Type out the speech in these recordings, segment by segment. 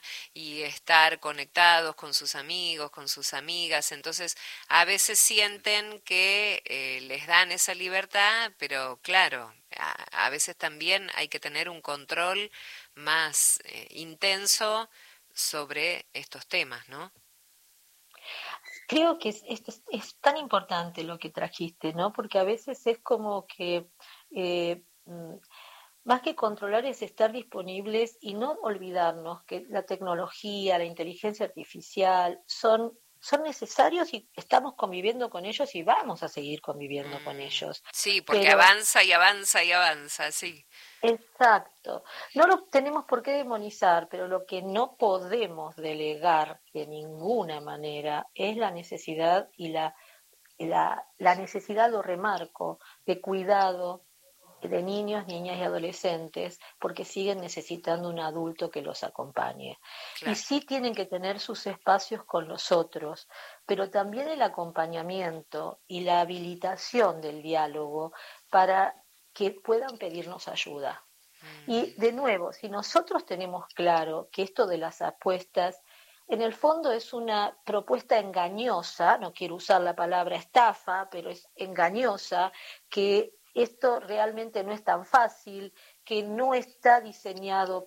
y estar conectados con sus amigos, con sus amigas. Entonces, a veces sienten que les dan esa libertad, pero claro, a veces también hay que tener un control más intenso sobre estos temas, ¿no? Creo que es tan importante lo que trajiste, ¿no? Porque a veces es como que eh, mm, más que controlar es estar disponibles y no olvidarnos que la tecnología, la inteligencia artificial son necesarios y estamos conviviendo con ellos y vamos a seguir conviviendo con Mm, ellos. sí, porque Pero avanza y avanza y avanza, sí. exacto. No lo tenemos por qué demonizar, pero lo que no podemos delegar de ninguna manera es la necesidad la necesidad, lo remarco, de cuidado de niños, niñas y adolescentes, porque siguen necesitando un adulto que los acompañe. Y Claro. sí tienen que tener sus espacios con los otros, pero también el acompañamiento y la habilitación del diálogo para que puedan pedirnos ayuda. Y Mm, de nuevo, si nosotros tenemos claro que esto de las apuestas en el fondo es una propuesta engañosa, no quiero usar la palabra estafa, pero es engañosa, que esto realmente no es tan fácil, que no está diseñado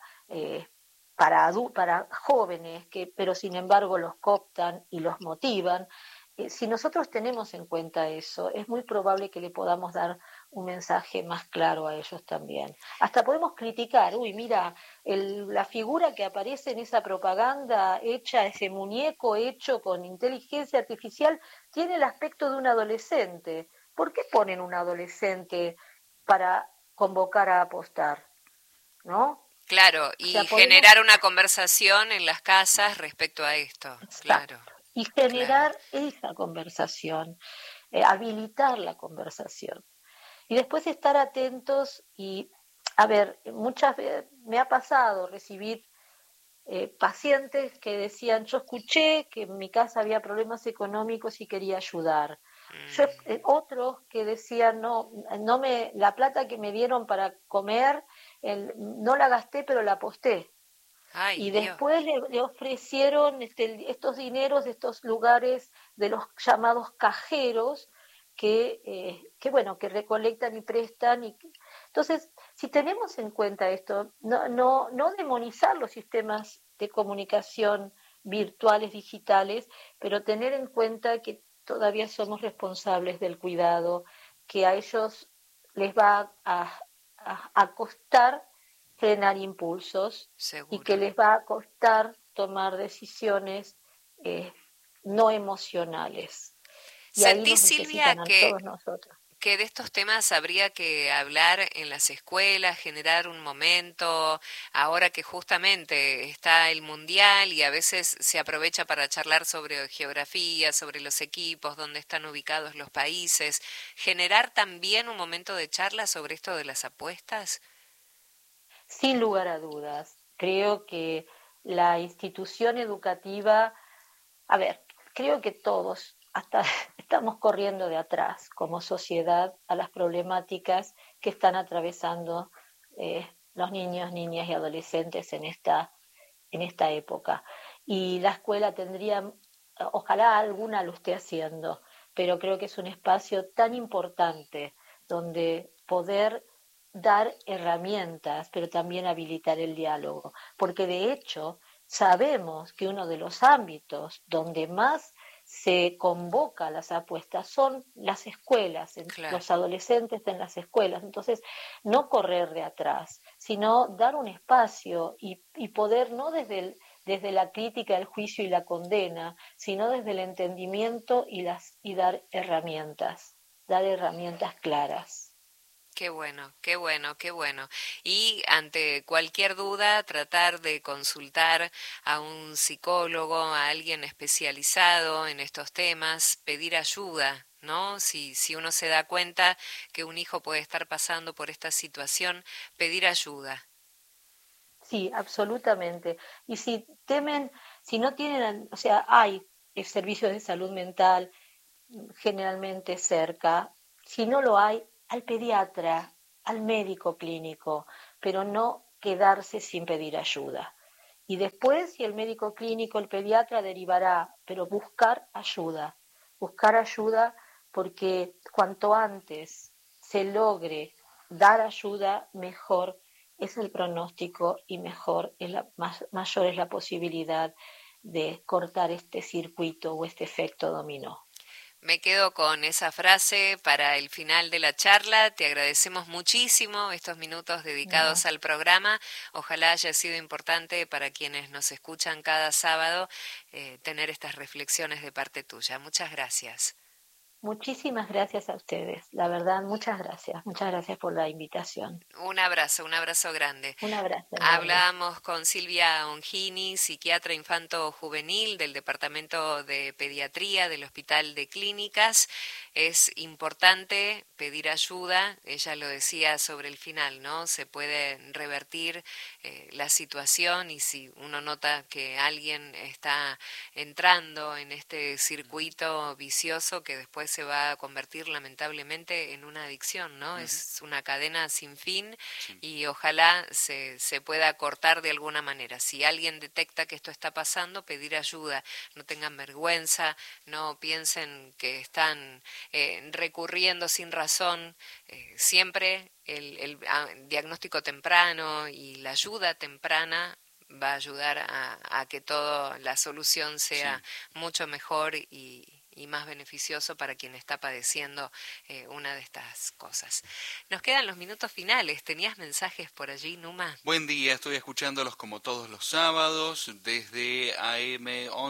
para jóvenes, pero sin embargo los cooptan y los motivan. Si nosotros tenemos en cuenta eso, es muy probable que le podamos dar un mensaje más claro a ellos también. Hasta podemos criticar, uy, mira, la figura que aparece en esa propaganda hecha, ese muñeco hecho con inteligencia artificial, tiene el aspecto de un adolescente. ¿Por qué ponen un adolescente para convocar a apostar? ¿No? claro, O sea, y podemos, generar una conversación en las casas respecto a esto. Claro, exacto, y claro. generar esa conversación, habilitar la conversación. Y después estar atentos y, a ver, muchas veces me ha pasado recibir pacientes que decían, yo escuché que en mi casa había problemas económicos y quería ayudar. Mm. Otros que decían, no, la plata que me dieron para comer, no la gasté, pero la aposté. Ay, Y Dios. después le ofrecieron estos dineros de estos lugares de los llamados cajeros bueno, que recolectan y prestan. Entonces, si tenemos en cuenta esto, no demonizar los sistemas de comunicación virtuales, digitales, pero tener en cuenta que todavía somos responsables del cuidado, que a ellos les va a costar frenar impulsos y que Seguro. les va a costar tomar decisiones eh, no emocionales. Y ahí ¿Sentís, nos Silvia, necesitan a todos nosotros. que de estos temas habría que hablar en las escuelas, generar un momento, ahora que justamente está el mundial y a veces se aprovecha para charlar sobre geografía, sobre los equipos, dónde están ubicados los países, generar también un momento de charla sobre esto de las apuestas? Sin lugar a dudas, creo que la institución educativa, a ver, creo que todos hasta estamos corriendo de atrás como sociedad a las problemáticas que están atravesando los niños, niñas y adolescentes en esta época. Y la escuela tendría, ojalá alguna lo esté haciendo, pero creo que es un espacio tan importante donde poder dar herramientas, pero también habilitar el diálogo, porque de hecho sabemos que uno de los ámbitos donde más se convoca a las apuestas son las escuelas, Claro. los adolescentes en las escuelas. Entonces, no correr de atrás, sino dar un espacio y poder no desde la crítica, el juicio y la condena, sino desde el entendimiento y dar herramientas claras. Qué bueno, qué bueno, qué bueno. Y ante cualquier duda, tratar de consultar a un psicólogo, a alguien especializado en estos temas, pedir ayuda, ¿no? Si uno se da cuenta que un hijo puede estar pasando por esta situación, pedir ayuda. Sí, absolutamente. Y si no tienen, o sea, hay servicios de salud mental generalmente cerca. Si no lo hay, al pediatra, al médico clínico, pero no quedarse sin pedir ayuda. Y después, si el médico clínico, el pediatra derivará, pero buscar ayuda porque cuanto antes se logre dar ayuda, mejor es el pronóstico y mayor es la posibilidad de cortar este circuito o este efecto dominó. Me quedo con esa frase para el final de la charla. Te agradecemos muchísimo estos minutos dedicados No. al programa. Ojalá haya sido importante para quienes nos escuchan cada sábado tener estas reflexiones de parte tuya. Muchas gracias. Muchísimas gracias a ustedes, la verdad, muchas gracias por la invitación. Un abrazo grande. Un abrazo enorme. Hablamos con Silvia Ongini, psiquiatra infanto-juvenil del Departamento de Pediatría del Hospital de Clínicas. Es importante pedir ayuda, ella lo decía sobre el final, ¿no? Se puede revertir la situación y si uno nota que alguien está entrando en este circuito vicioso que después se va a convertir lamentablemente en una adicción, ¿no? Es una cadena sin fin y ojalá se pueda cortar de alguna manera. Si alguien detecta que esto está pasando, pedir ayuda, no tengan vergüenza, no piensen que están recurriendo sin razón, siempre el diagnóstico temprano y la ayuda temprana va a ayudar a que toda la solución sea mucho mejor y más beneficioso para quien está padeciendo una de estas cosas. Nos quedan los minutos finales. ¿Tenías mensajes por allí, Numa? Buen día, estoy escuchándolos como todos los sábados desde AM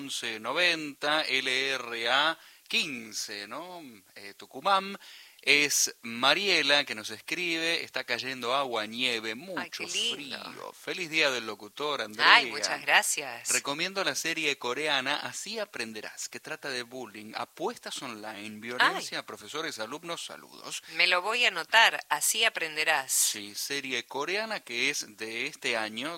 1190, LRA 15, ¿no? Tucumán. Es Mariela que nos escribe, está cayendo agua, nieve, mucho frío. Feliz día del locutor, Andrea. Ay, muchas gracias. Recomiendo la serie coreana Así aprenderás, que trata de bullying, apuestas online, violencia a profesores, alumnos, saludos. Me lo voy a anotar, Así aprenderás. Sí, serie coreana que es de este año,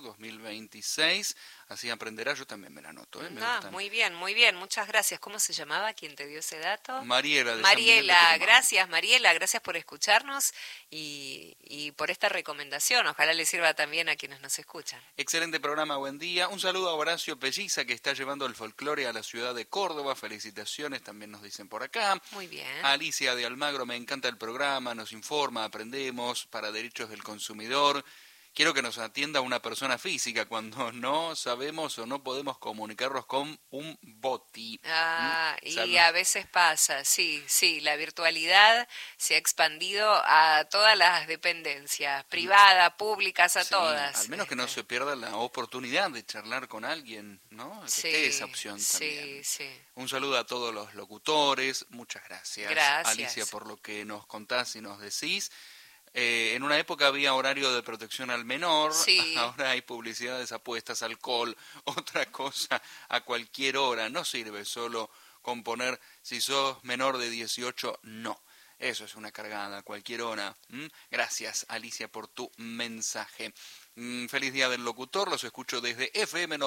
2026. Así aprenderás, yo también me la anoto. Muy bien, muchas gracias. ¿Cómo se llamaba quien te dio ese dato? Mariela. Gracias Mariela, gracias por escucharnos y por esta recomendación. Ojalá le sirva también a quienes nos escuchan. Excelente programa, buen día. Un saludo a Horacio Pelliza que está llevando el folclore a la ciudad de Córdoba. Felicitaciones, también nos dicen por acá. Muy bien. A Alicia de Almagro, me encanta el programa, nos informa, aprendemos para derechos del consumidor. Quiero que nos atienda una persona física cuando no sabemos o no podemos comunicarnos con un boti. Y a veces pasa, sí, la virtualidad se ha expandido a todas las dependencias, privadas, públicas, a todas. Al menos que no se pierda la oportunidad de charlar con alguien, ¿no? Que esté esa opción también. Sí. Un saludo a todos los locutores, muchas gracias. Gracias. Alicia, por lo que nos contás y nos decís. En una época había horario de protección al menor, ahora hay publicidades, apuestas, alcohol, otra cosa a cualquier hora. No sirve solo con poner si sos menor de 18, no. Eso es una cargada a cualquier hora. Gracias, Alicia, por tu mensaje. Feliz día del locutor, los escucho desde FM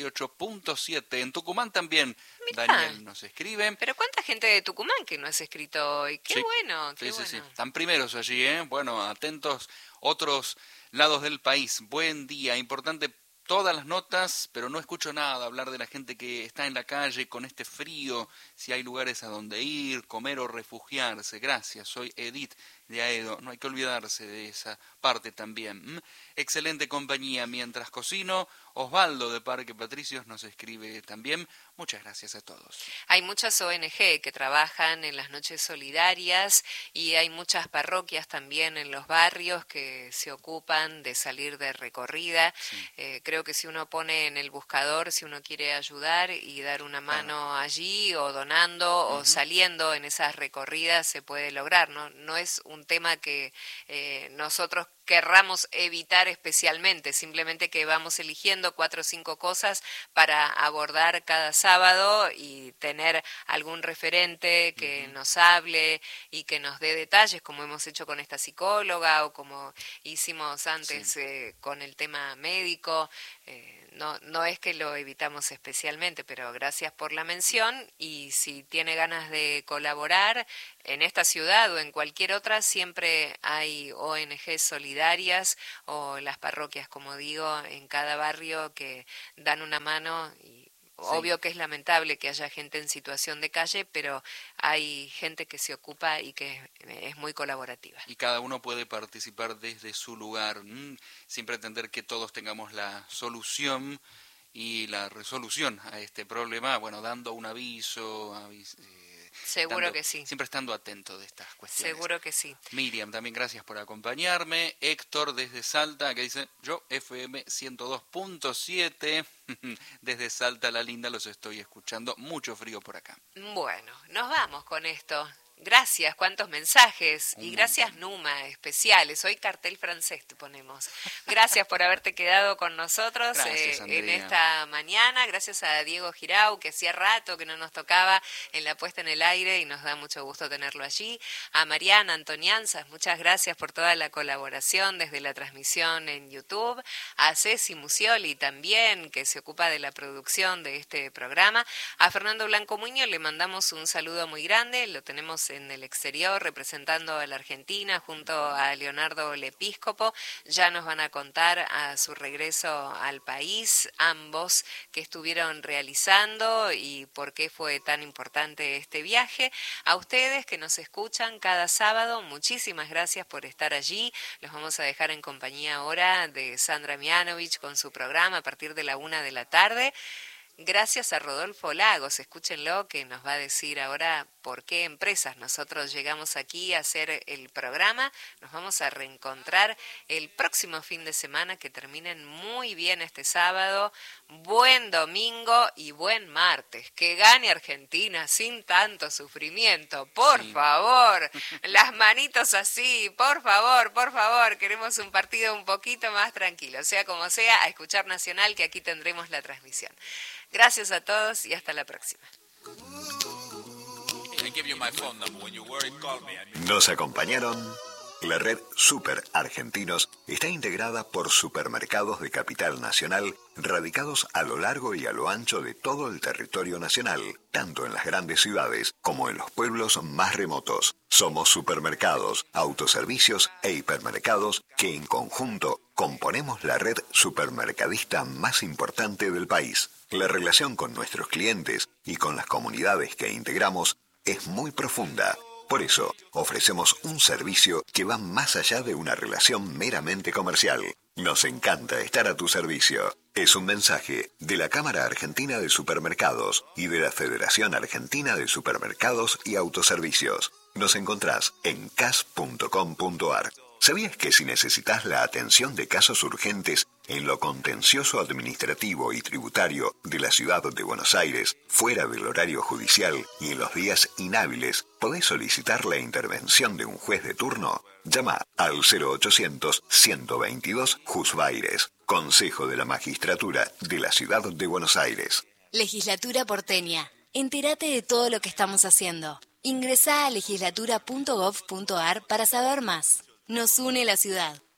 98.7. En Tucumán también. Mirá. Daniel nos escribe. Pero ¿cuánta gente de Tucumán que no has escrito hoy? Qué bueno, qué bueno. Sí. Están primeros allí, ¿eh? Bueno, atentos otros lados del país. Buen día, importante todas las notas, pero no escucho nada hablar de la gente que está en la calle con este frío, si hay lugares a donde ir, comer o refugiarse. Gracias, soy Edith de Aedo. No hay que olvidarse de esa parte también. Excelente compañía mientras cocino. Osvaldo de Parque Patricios nos escribe también. Muchas gracias a todos. Hay muchas ONG que trabajan en las noches solidarias y hay muchas parroquias también en los barrios que se ocupan de salir de recorrida. Creo que si uno pone en el buscador, si uno quiere ayudar y dar una mano allí o donando o saliendo en esas recorridas, se puede lograr. No es un tema que nosotros querramos evitar especialmente, simplemente que vamos eligiendo 4 o 5 cosas para abordar cada sábado y tener algún referente que nos hable y que nos dé detalles, como hemos hecho con esta psicóloga o como hicimos antes con el tema médico. No es que lo evitamos especialmente, pero gracias por la mención y si tiene ganas de colaborar en esta ciudad o en cualquier otra, siempre hay ONG solidarias solidarias o las parroquias, como digo, en cada barrio que dan una mano y obvio que es lamentable que haya gente en situación de calle, pero hay gente que se ocupa y que es muy colaborativa. Y cada uno puede participar desde su lugar, sin pretender que todos tengamos la solución y la resolución a este problema, bueno, dando un aviso, seguro que sí. Siempre estando atento de estas cuestiones. Seguro que sí. Miriam, también gracias por acompañarme. Héctor desde Salta, que dice, yo FM 102.7, desde Salta la Linda los estoy escuchando, mucho frío por acá. Bueno, nos vamos con esto. Gracias, cuántos mensajes. Y gracias, Numa, especiales. Hoy cartel francés te ponemos. Gracias por haberte quedado con nosotros en esta mañana. Gracias a Diego Girau, que hacía rato que no nos tocaba en la puesta en el aire y nos da mucho gusto tenerlo allí. A Mariana Antonianzas, muchas gracias por toda la colaboración desde la transmisión en YouTube. A Ceci Musioli también, que se ocupa de la producción de este programa. A Fernando Blanco Muñoz le mandamos un saludo muy grande. Lo tenemos en el exterior representando a la Argentina junto a Leonardo Lepíscopo. Ya nos van a contar a su regreso al país ambos qué estuvieron realizando y por qué fue tan importante este viaje. A ustedes que nos escuchan cada sábado, muchísimas gracias por estar allí. Los vamos a dejar en compañía ahora de Sandra Mianovich con su programa a partir de la 1 de la tarde. Gracias a Rodolfo Lagos, escúchenlo, que nos va a decir ahora por qué empresas nosotros llegamos aquí a hacer el programa. Nos vamos a reencontrar el próximo fin de semana, que terminen muy bien este sábado. Buen domingo y buen martes. Que gane Argentina sin tanto sufrimiento, por favor. Las manitos así, por favor, por favor. Queremos un partido un poquito más tranquilo. Sea como sea, a escuchar Nacional, que aquí tendremos la transmisión. Gracias a todos y hasta la próxima. Nos acompañaron. La red Super Argentinos está integrada por supermercados de capital nacional radicados a lo largo y a lo ancho de todo el territorio nacional, tanto en las grandes ciudades como en los pueblos más remotos. Somos supermercados, autoservicios e hipermercados que en conjunto componemos la red supermercadista más importante del país. La relación con nuestros clientes y con las comunidades que integramos es muy profunda. Por eso, ofrecemos un servicio que va más allá de una relación meramente comercial. Nos encanta estar a tu servicio. Es un mensaje de la Cámara Argentina de Supermercados y de la Federación Argentina de Supermercados y Autoservicios. Nos encontrás en cas.com.ar. ¿Sabías que si necesitas la atención de casos urgentes en lo contencioso administrativo y tributario de la ciudad de Buenos Aires, fuera del horario judicial y en los días inhábiles, podés solicitar la intervención de un juez de turno? Llama al 0800-122 Juzbaires, Consejo de la Magistratura de la Ciudad de Buenos Aires. Legislatura porteña. Entérate de todo lo que estamos haciendo. Ingresá a legislatura.gov.ar para saber más. Nos une la ciudad.